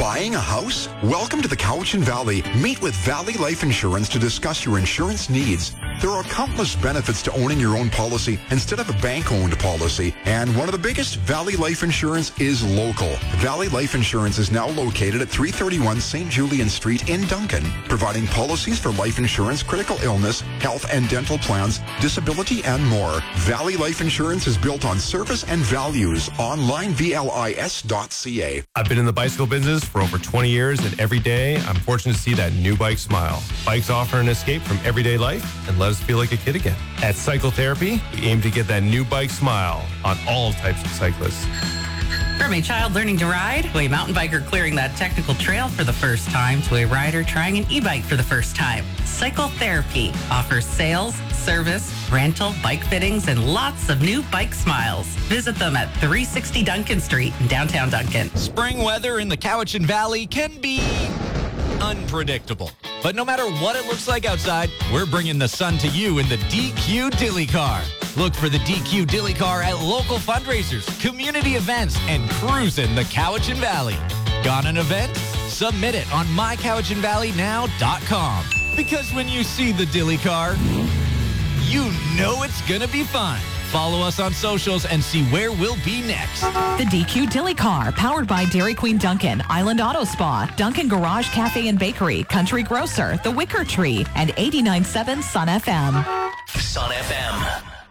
Buying a house? Welcome to the Cowichan Valley. Meet with Valley Life Insurance to discuss your insurance needs. There are countless benefits to owning your own policy instead of a bank-owned policy. And one of the biggest, Valley Life Insurance is local. Valley Life Insurance is now located at 331 St. Julian Street in Duncan, providing policies for life insurance, critical illness, health and dental plans, disability, and more. Valley Life Insurance is built on service and values. Online, VLIS.ca. I've been in the bicycle business for over 20 years, and every day I'm fortunate to see that new bike smile. Bikes offer an escape from everyday life and let us feel like a kid again. At Cycle Therapy, we aim to get that new bike smile on all types of cyclists. From a child learning to ride, to a mountain biker clearing that technical trail for the first time, to a rider trying an e-bike for the first time, Cycle Therapy offers sales, service, rental, bike fittings, and lots of new bike smiles. Visit them at 360 Duncan Street in downtown Duncan. Spring weather in the Cowichan Valley can be unpredictable. But no matter what it looks like outside, we're bringing the sun to you in the DQ Dilly Car. Look for the DQ Dilly Car at local fundraisers, community events, and cruising the Cowichan Valley. Got an event? Submit it on mycowichanvalleynow.com. Because when you see the Dilly Car, you know it's gonna be fun. Follow us on socials and see where we'll be next. The DQ Dilly Car, powered by Dairy Queen Duncan, Island Auto Spa, Duncan Garage Cafe and Bakery, Country Grocer, The Wicker Tree, and 89.7 Sun FM. Sun FM.